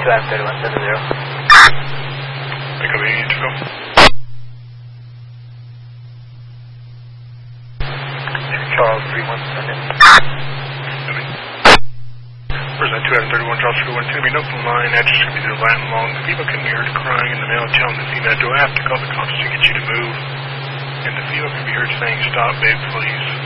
2 Adam 3170. Pick up 88 to go. Charles 3170. Present 2 Adam 31 Charles 31. It's going to be an open line. Address going to be the Latin Long. The female can be heard crying in the male telling the female, do I have to call the cops to get you to move? And the female can be heard saying, stop, babe, please.